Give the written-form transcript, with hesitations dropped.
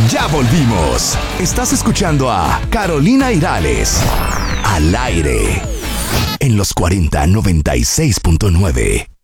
Ya volvimos. Estás escuchando a Carolina Irales. Al aire. En los 4096.9.